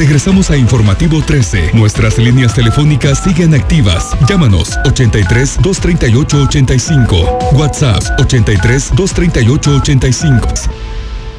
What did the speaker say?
Regresamos a Informativo 13. Nuestras líneas telefónicas siguen activas. Llámanos 83 238 85. WhatsApp 83 238 85.